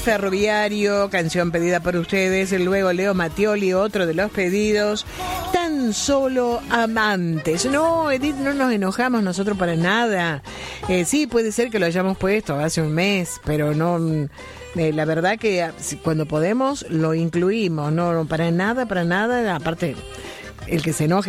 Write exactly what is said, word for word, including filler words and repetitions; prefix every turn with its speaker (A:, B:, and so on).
A: Ferroviario, canción pedida por ustedes. Luego Leo Mattioli, otro de los pedidos. Tan solo amantes. No, Edith, no nos enojamos nosotros para nada. Eh, sí, puede ser que lo hayamos puesto hace un mes, pero no... Eh, la verdad que cuando podemos lo incluimos. No, no, para nada, para nada. Aparte, el que se enoje